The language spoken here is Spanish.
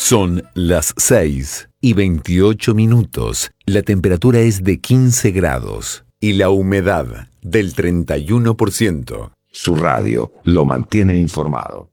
Son las 6:28. La temperatura es de 15 grados y la humedad del 31%. Su radio lo mantiene informado.